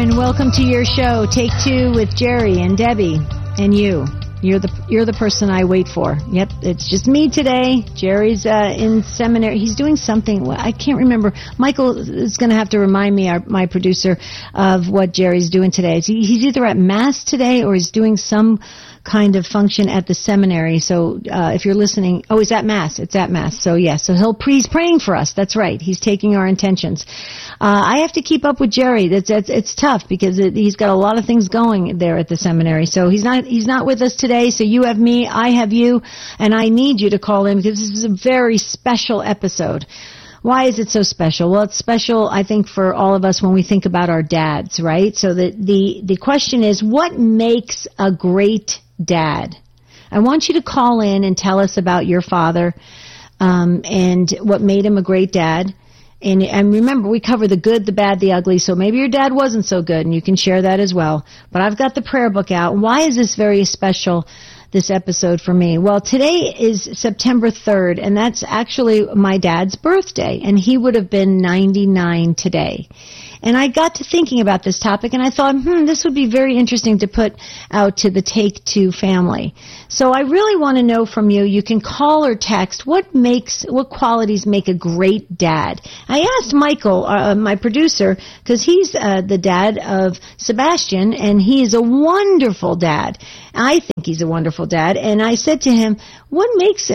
and welcome to your show, Take Two with Jerry and Debbie and you. You're the person I wait for. Yep, it's just me today. Jerry's in seminary. He's doing something. I can't remember. Michael is going to have to remind me, my producer, of what Jerry's doing today. He's either at Mass today or he's doing some kind of function at the seminary. So if you're listening, he's at Mass. It's at Mass. So so he's praying for us. That's right. He's taking our intentions. I have to keep up with Jerry. It's tough because he's got a lot of things going there at the seminary. So he's not with us today. So you have me, I have you, and I need you to call in because this is a very special episode. Why is it so special? Well, it's special, I think, for all of us when we think about our dads, right? So the question is, what makes a great dad? I want you to call in and tell us about your father and what made him a great dad. And remember, we cover the good, the bad, the ugly, so maybe your dad wasn't so good, and you can share that as well. But I've got the prayer book out. Why is this very special, this episode for me? Well, today is September 3rd, and that's actually my dad's birthday, and he would have been 99 today. And I got to thinking about this topic, and I thought, this would be very interesting to put out to the Take Two family. So I really want to know from you. You can call or text. What qualities make a great dad? I asked Michael, my producer, because he's the dad of Sebastian, and he is a wonderful dad. I think he's a wonderful dad. And I said to him, what makes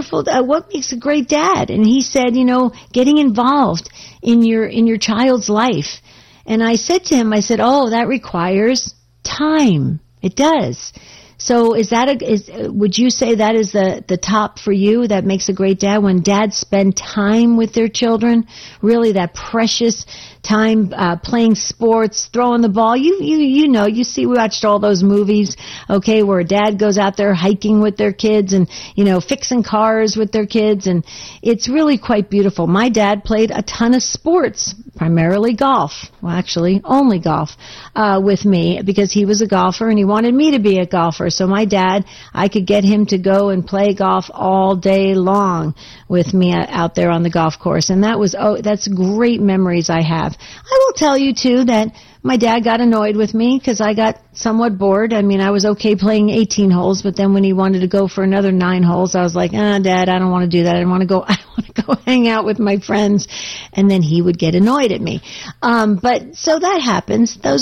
a great dad? And he said, getting involved in your child's life. And I said to him, that requires time. It does. So would you say that is the top for you that makes a great dad, when dads spend time with their children, really that precious time playing sports, throwing the ball? You see, we watched all those movies, okay, where a dad goes out there hiking with their kids and, fixing cars with their kids, and it's really quite beautiful. My dad played a ton of sports, primarily golf. Well, actually, only golf with me, because he was a golfer and he wanted me to be a golfer. So my dad, I could get him to go and play golf all day long with me out there on the golf course. And that's great memories I have. I will tell you, too, that my dad got annoyed with me because I got somewhat bored. I mean, I was okay playing 18 holes, but then when he wanted to go for another 9 holes, I was like, Dad, I don't want to do that. I want to go hang out with my friends. And then he would get annoyed at me. But so that happens. Those,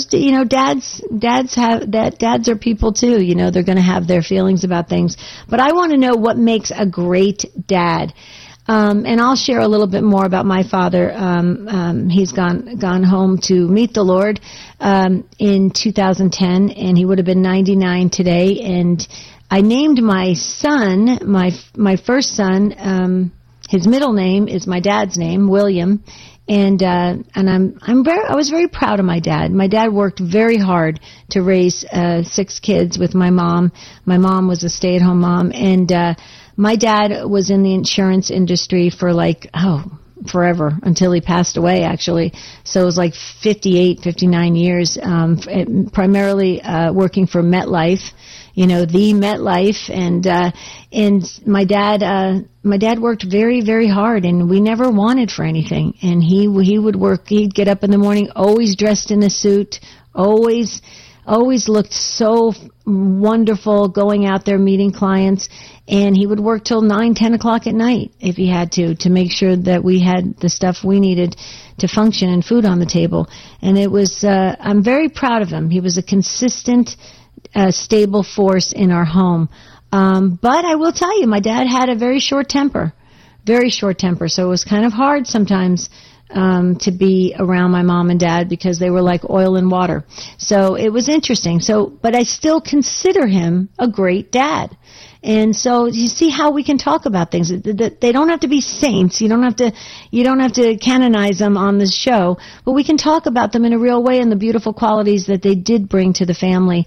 dads are people too. They're going to have their feelings about things. But I want to know what makes a great dad. And I'll share a little bit more about my father. He's gone home to meet the Lord in 2010, and he would have been 99 today. And I named my son, my first son. His middle name is my dad's name, William. And I was very proud of my dad. My dad worked very hard to raise 6 kids with my mom. My mom was a stay-at-home mom, and my dad was in the insurance industry for forever, until he passed away, actually. So it was 58, 59 years, primarily working for MetLife, the MetLife. And my dad worked very, very hard, and we never wanted for anything. And he would work, he'd get up in the morning, always dressed in a suit, always looked so wonderful going out there meeting clients, and he would work till 9, 10 o'clock at night if he had to make sure that we had the stuff we needed to function and food on the table. And it was, I'm very proud of him. He was a consistent, stable force in our home. But I will tell you, my dad had a very short temper, so it was kind of hard sometimes to be around my mom and dad because they were like oil and water. So it was interesting. But I still consider him a great dad. And so you see how we can talk about things. They don't have to be saints. You don't have to canonize them on this show, but we can talk about them in a real way and the beautiful qualities that they did bring to the family.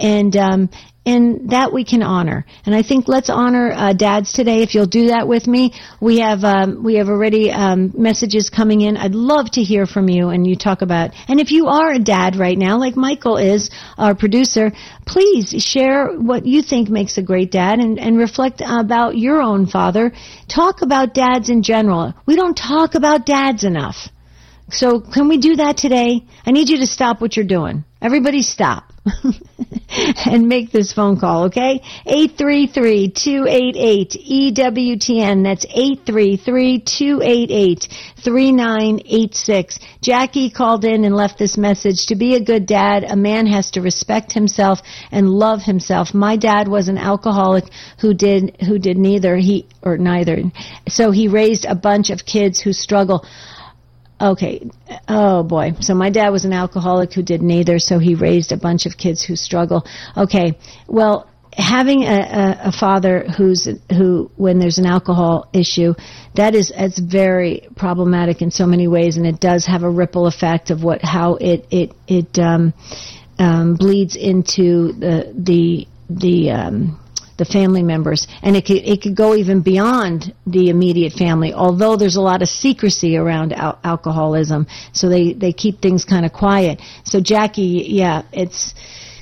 And that we can honor. And I think let's honor dads today. If you'll do that with me, we have already messages coming in. I'd love to hear from you, and you talk about. And if you are a dad right now, like Michael is, our producer, please share what you think makes a great dad, and reflect about your own father. Talk about dads in general. We don't talk about dads enough. So can we do that today? I need you to stop what you're doing. Everybody stop. And make this phone call, okay? 833-288-EWTN. That's 833-288-3986. Jackie called in and left this message. To be a good dad, a man has to respect himself and love himself. My dad was an alcoholic who did neither. So he raised a bunch of kids who struggle. Okay. Oh, boy. So my dad was an alcoholic who did neither, so he raised a bunch of kids who struggle. Okay. Well, having a father who, when there's an alcohol issue, it's very problematic in so many ways, and it does have a ripple effect of how it bleeds into the family members, and it could go even beyond the immediate family. Although there's a lot of secrecy around alcoholism, so they keep things kind of quiet. So Jackie, yeah, it's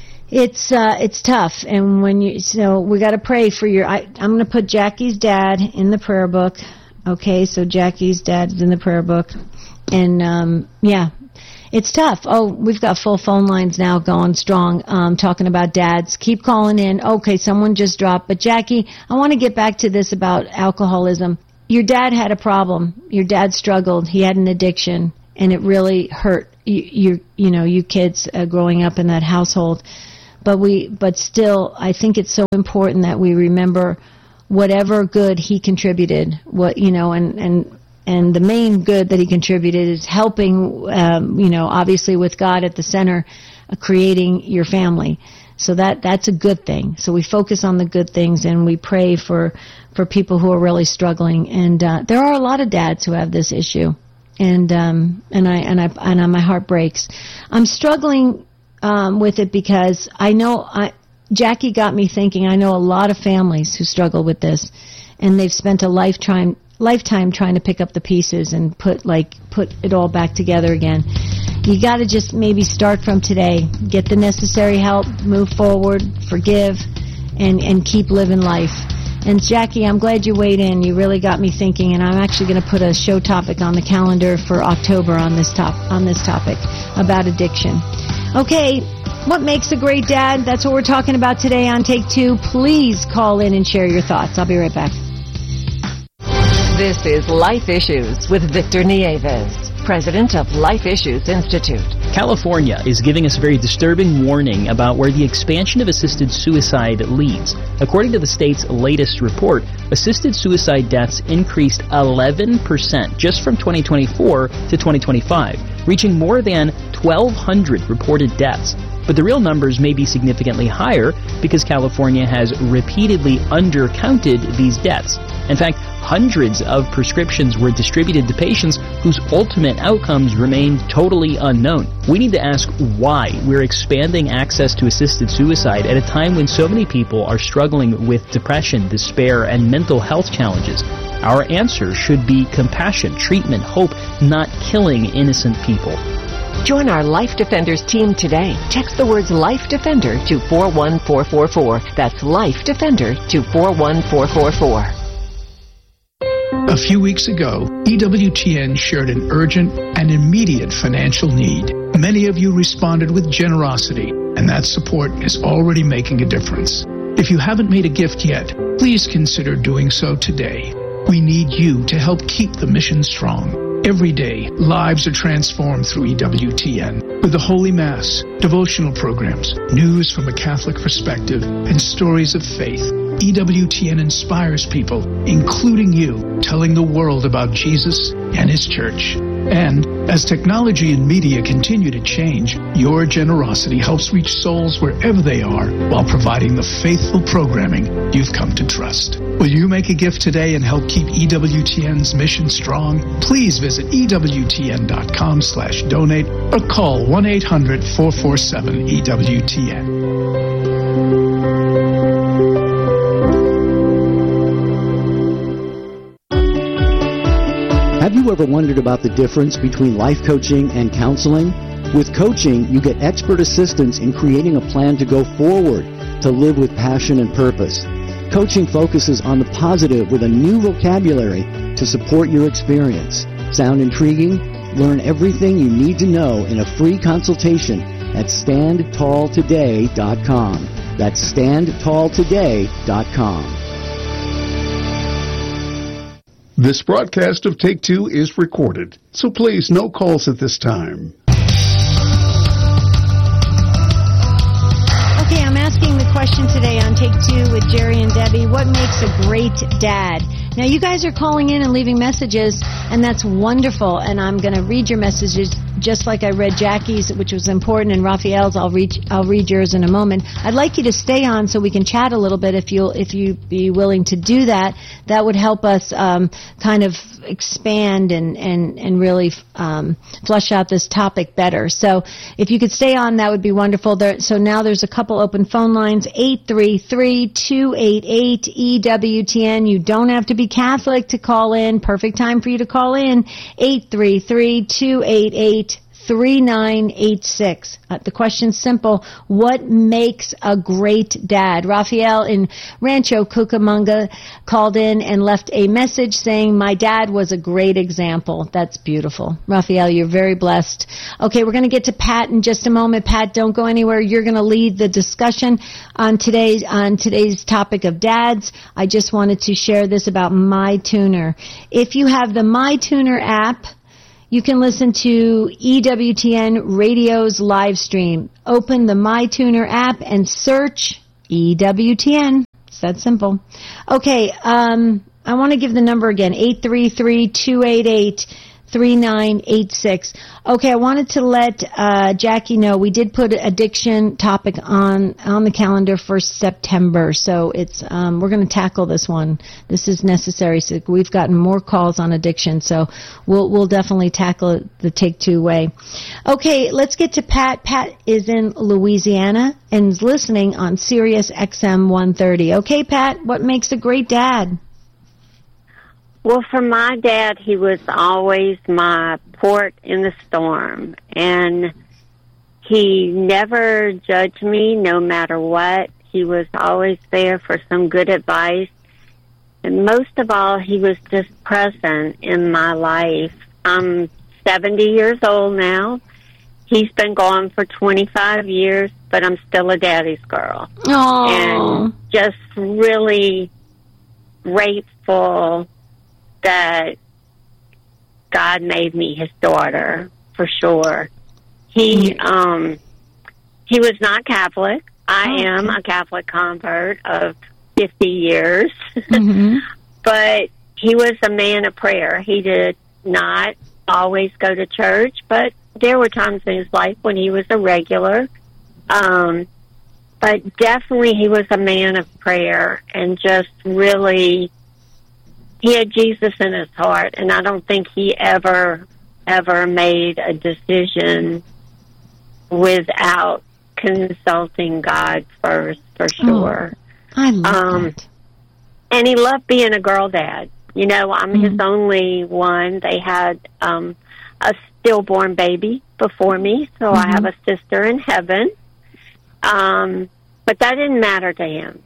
tough, and we got to pray for I'm going to put Jackie's dad in the prayer book. Okay, so Jackie's dad is in the prayer book, and yeah. It's tough. Oh, we've got full phone lines now going strong, talking about dads. Keep calling in. Okay, someone just dropped. But Jackie, I want to get back to this about alcoholism. Your dad had a problem. Your dad struggled. He had an addiction, and it really hurt you kids growing up in that household. But still, I think it's so important that we remember whatever good he contributed. And the main good that he contributed is helping, obviously with God at the center, creating your family. So that's a good thing. So we focus on the good things, and we pray for people who are really struggling. And there are a lot of dads who have this issue, and my heart breaks. I'm struggling with it because I know Jackie got me thinking. I know a lot of families who struggle with this, and they've spent a lifetime trying to pick up the pieces and put it all back together again. You got to just maybe start from today. Get the necessary help, move forward, forgive, and keep living life. And Jackie, I'm glad you weighed in. You really got me thinking, and I'm actually going to put a show topic on the calendar for October on this topic about addiction. Okay, what makes a great dad? That's what we're talking about today on Take Two. Please call in and share your thoughts. I'll be right back. This is Life Issues with Victor Nieves, president of Life Issues Institute. California is giving us a very disturbing warning about where the expansion of assisted suicide leads. According to the state's latest report, assisted suicide deaths increased 11% just from 2024 to 2025, reaching more than 1,200 reported deaths. But the real numbers may be significantly higher because California has repeatedly undercounted these deaths. In fact, hundreds of prescriptions were distributed to patients whose ultimate outcomes remained totally unknown. We need to ask why we're expanding access to assisted suicide at a time when so many people are struggling with depression, despair, and mental health challenges. Our answer should be compassion, treatment, hope, not killing innocent people. Join our Life Defenders team today. Text the words Life Defender to 41444. That's Life Defender to 41444. A few weeks ago, EWTN shared an urgent and immediate financial need. Many of you responded with generosity, and that support is already making a difference. If you haven't made a gift yet, please consider doing so today. We need you to help keep the mission strong. Every day, lives are transformed through EWTN with the Holy Mass, devotional programs, news from a Catholic perspective, and stories of faith. EWTN inspires people, including you, telling the world about Jesus and His church. And as technology and media continue to change, your generosity helps reach souls wherever they are while providing the faithful programming you've come to trust. Will you make a gift today and help keep EWTN's mission strong? Please visit EWTN.com/donate or call 1-800-447-EWTN. Have you ever wondered about the difference between life coaching and counseling? With coaching, you get expert assistance in creating a plan to go forward, to live with passion and purpose. Coaching focuses on the positive with a new vocabulary to support your experience. Sound intriguing? Learn everything you need to know in a free consultation at StandTallToday.com. That's StandTallToday.com. This broadcast of Take Two is recorded, so please, no calls at this time. Okay, I'm asking the question today on Take Two with Jerry and Debbie. What makes a great dad? Now, you guys are calling in and leaving messages, and that's wonderful. And I'm going to read your messages just like I read Jackie's, which was important, and Raphael's. I'll read yours in a moment. I'd like you to stay on so we can chat a little bit if you'd be willing to do that. That would help us kind of expand and really flush out this topic better. So if you could stay on, that would be wonderful. So now there's a couple open phone lines, 833-288-EWTN. You don't have to be Catholic to call in. Perfect time for you to call in, 833-288-3986. The question's simple. What makes a great dad? Raphael in Rancho Cucamonga called in and left a message saying, my dad was a great example. That's beautiful. Raphael, you're very blessed. Okay, we're going to get to Pat in just a moment. Pat, don't go anywhere. You're going to lead the discussion on today's topic of dads. I just wanted to share this about MyTuner. If you have the MyTuner app, you can listen to EWTN Radio's live stream. Open the MyTuner app and search EWTN. It's that simple. Okay, I want to give the number again, 833-288-3986. Okay, I wanted to let Jackie know we did put addiction topic on the calendar for September, so it's we're going to tackle this one. This is necessary. So we've gotten more calls on addiction, so we'll definitely tackle it the Take Two way. Okay, let's get to Pat. Pat is in Louisiana and is listening on Sirius XM 130. Okay, Pat, what makes a great dad? Well, for my dad, he was always my port in the storm, and he never judged me no matter what. He was always there for some good advice, and most of all, he was just present in my life. I'm 70 years old now. He's been gone for 25 years, but I'm still a daddy's girl. Aww. And just really grateful that God made me his daughter, for sure. He was not Catholic. I am a Catholic convert of 50 years. Mm-hmm. But he was a man of prayer. He did not always go to church, but there were times in his life when he was a regular. But definitely he was a man of prayer and just really... He had Jesus in his heart, and I don't think he ever made a decision without consulting God first, for sure. Oh, I love that. And he loved being a girl dad. You know, I'm his only one. They had a stillborn baby before me, so I have a sister in heaven. But that didn't matter to him.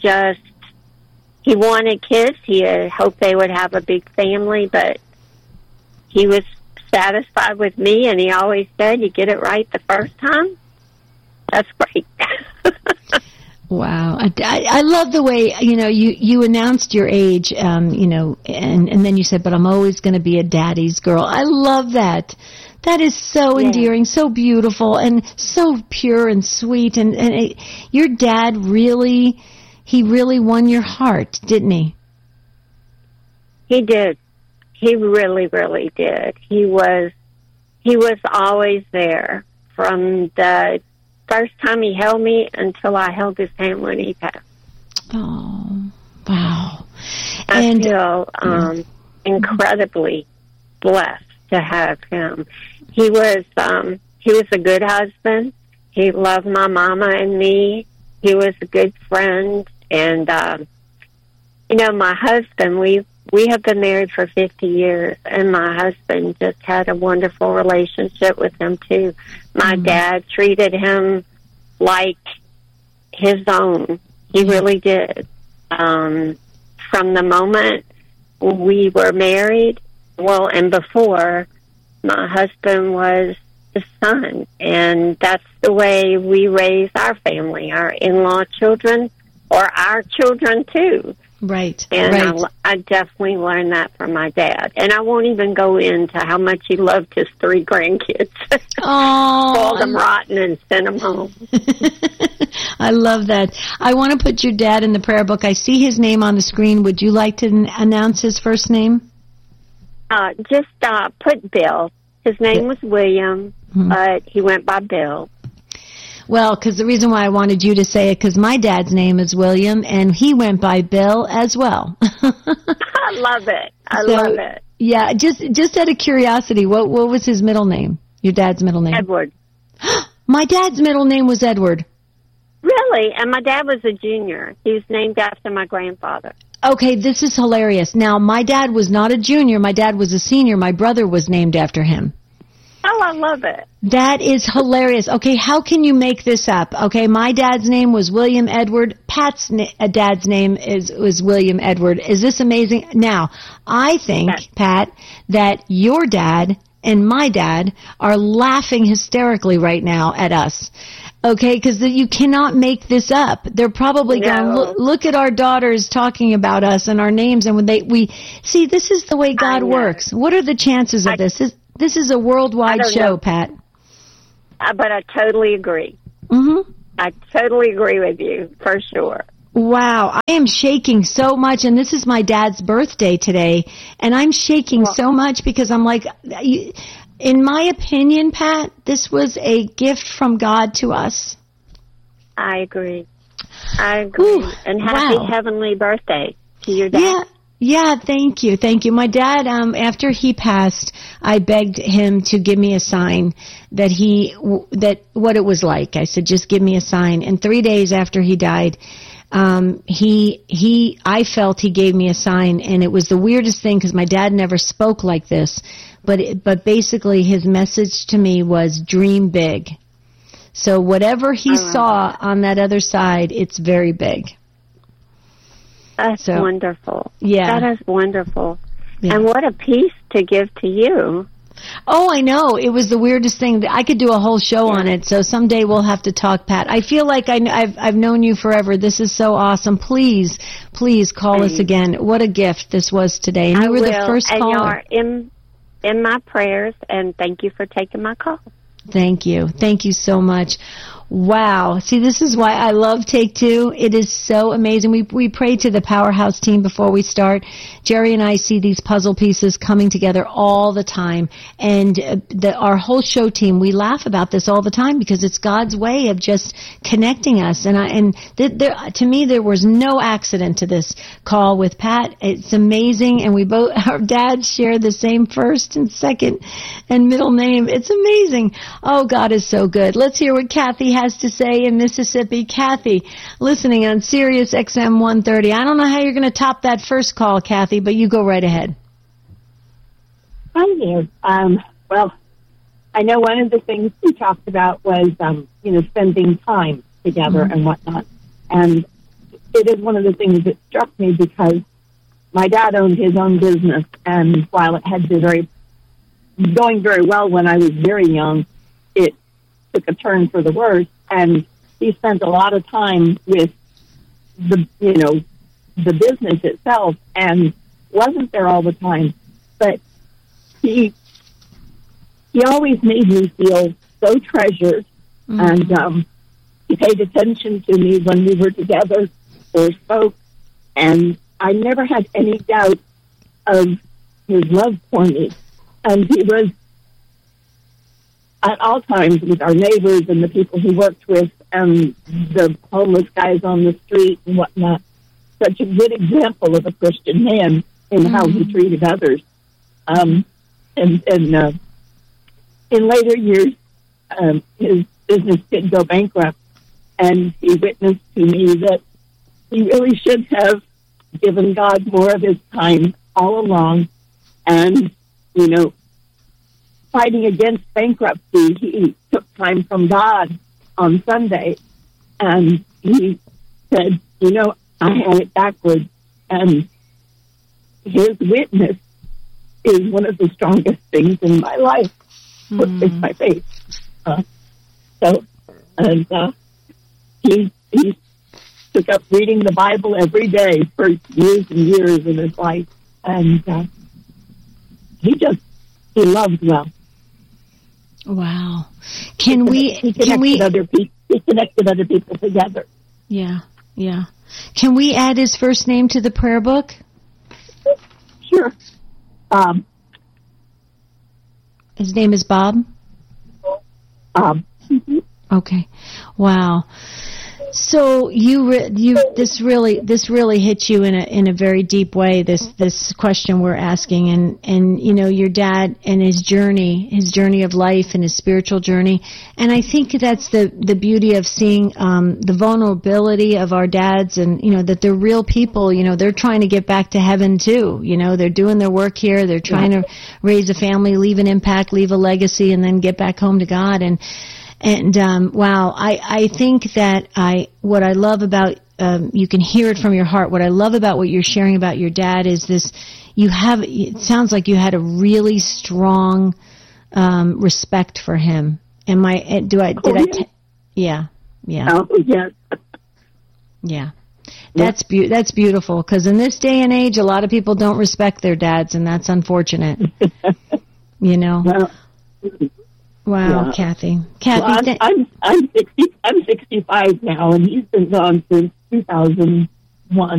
He wanted kids. He hoped they would have a big family, but he was satisfied with me, and he always said, you get it right the first time, that's great. Wow. I love the way, you announced your age, and then you said, but I'm always going to be a daddy's girl. I love that. That is so endearing, so beautiful, and so pure and sweet. And your dad really... He really won your heart, didn't he? He did. He really, really did. He was always there from the first time he held me until I held his hand when he passed. Oh, wow. I feel incredibly blessed to have him. He was a good husband. He loved my mama and me. He was a good friend, and my husband, we have been married for 50 years, and my husband just had a wonderful relationship with him, too. My dad treated him like his own. He really did. From the moment we were married, and before, my husband was the son, and that's the way we raise our family, our in-law children, or our children too. Right. And right. I definitely learned that from my dad. And I won't even go into how much he loved his 3 grandkids. Oh, called them rotten and sent them home. I love that. I want to put your dad in the prayer book. I see his name on the screen. Would you like to announce his first name? Just put Bill. His name was William, but he went by Bill. Well, because the reason why I wanted you to say it, because my dad's name is William, and he went by Bill as well. I love it. I love it. Yeah, just out of curiosity, what was his middle name? Your dad's middle name? Edward. My dad's middle name was Edward. Really? And my dad was a junior. He was named after my grandfather. Okay, this is hilarious. Now, my dad was not a junior. My dad was a senior. My brother was named after him. Oh, I love it. That is hilarious. Okay, how can you make this up? Okay, my dad's name was William Edward. Pat's dad's name was William Edward. Is this amazing? Now, I think, Pat, that your dad and my dad are laughing hysterically right now at us. Okay, because you cannot make this up. They're probably going, look at our daughters talking about us and our names. And when we see, this is the way God works. What are the chances of this? This is a worldwide show, Pat. But I totally agree. Mm-hmm. I totally agree with you, for sure. Wow, I am shaking so much, and this is my dad's birthday today, and I'm shaking so much because I'm like, in my opinion, Pat, this was a gift from God to us. I agree. Ooh, and happy heavenly birthday to your dad. Yeah, thank you. My dad, after he passed, I begged him to give me a sign that what it was like. I said, just give me a sign. And 3 days after he died, I felt he gave me a sign, and it was the weirdest thing because my dad never spoke like this, but basically his message to me was dream big. So whatever he saw on that other side, it's very big. That's wonderful. Yeah. That is wonderful. Yeah. And what a piece to give to you. Oh, I know. It was the weirdest thing. I could do a whole show on it, so someday we'll have to talk, Pat. I feel like I've known you forever. This is so awesome. Please call us again. What a gift this was today. And you were the first caller. And you're in my prayers, and thank you for taking my call. Thank you. Thank you so much. Wow. See, this is why I love Take Two. It is so amazing. We pray to the Powerhouse team before we start. Jerry and I see these puzzle pieces coming together all the time. And our whole show team, we laugh about this all the time because it's God's way of just connecting us. To me, there was no accident to this call with Pat. It's amazing. And our dads share the same first and second and middle name. It's amazing. Oh, God is so good. Let's hear what Kathy has to say in Mississippi. Kathy, listening on Sirius XM 130. I don't know how you're going to top that first call, Kathy, but you go right ahead. Hi there. Well, I know one of the things we talked about was, spending time together and whatnot. And it is one of the things that struck me because my dad owned his own business, and while it had been going very well when I was very young, it took a turn for the worse, and he spent a lot of time with the business itself and wasn't there all the time. But he always made me feel so treasured, and he paid attention to me when we were together or spoke, and I never had any doubt of his love for me. And he was at all times with our neighbors and the people he worked with and the homeless guys on the street and whatnot. Such a good example of a Christian man in how he treated others. In later years, his business did go bankrupt, and he witnessed to me that he really should have given God more of his time all along. And, fighting against bankruptcy, he took time from God on Sunday, and he said, I had it backwards. And his witness is one of the strongest things in my life. Is my faith. He took up reading the Bible every day for years and years in his life, and he loved well. Wow. He connected other people together. Yeah. Can we add his first name to the prayer book? Sure. His name is Bob? Okay. Wow. So this really hit you in a very deep way, this question we're asking, and your dad and his journey of life and his spiritual journey. And I think that's the beauty of seeing the vulnerability of our dads, and that they're real people. They're trying to get back to heaven too. They're doing their work here. They're trying to raise a family, leave an impact, leave a legacy, and then get back home to God. And wow, I think that what I love about, you can hear it from your heart, what I love about what you're sharing about your dad is this, it sounds like you had a really strong respect for him. Yeah. Oh, yes. Yeah. That's beautiful, because in this day and age, a lot of people don't respect their dads, and that's unfortunate. Wow, yeah. Kathy. Well, I'm 65 now, and he's been gone since 2001.